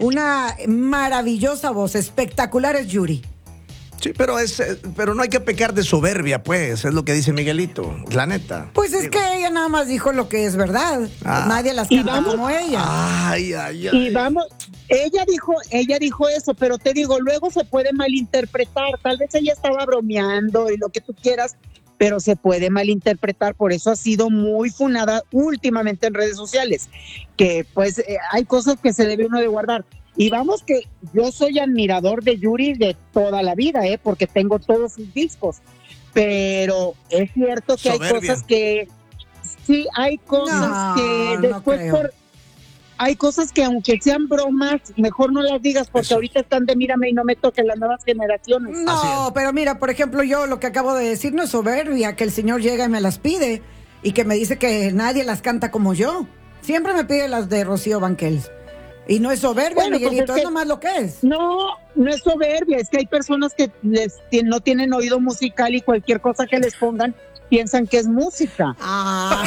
una maravillosa voz, espectacular es Yuri. Sí, pero no hay que pecar de soberbia, pues, es lo que dice Miguelito, la neta. Pues es que ella nada más dijo lo que es verdad. Nadie las canta como ella. Y vamos, ella dijo eso, pero te digo, luego se puede malinterpretar. Tal vez ella estaba bromeando y lo que tú quieras, pero se puede malinterpretar. Por eso ha sido muy funada últimamente en redes sociales, que pues hay cosas que se debe uno de guardar. Y vamos que yo soy admirador de Yuri de toda la vida, porque tengo todos sus discos, pero es cierto que soberbia. Hay cosas que sí, hay cosas que después hay cosas que aunque sean bromas, mejor no las digas porque ahorita están de mírame y no me toquen las nuevas generaciones. No, pero mira, por ejemplo, yo lo que acabo de decir no es soberbia, que el señor llega y me las pide y que me dice que nadie las canta como yo. Siempre me pide las de Rocío Banquels. Y no es soberbia, bueno, Miguelito, pues es nomás lo que es. No es soberbia, es que hay personas que no tienen oído musical y cualquier cosa que les pongan piensan que es música. No,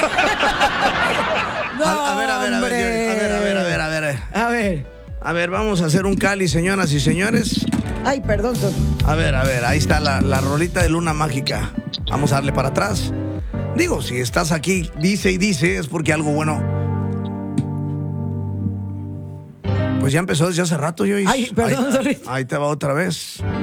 A ver, vamos a hacer un Cali, señoras y señores. Ay, perdón. A ver, ahí está la rolita de Luna Mágica. Vamos a darle para atrás. Digo, si estás aquí, dice y dice, es porque algo bueno. Pues ya empezó desde hace rato, yo. Ay, perdón, ahí te va otra vez.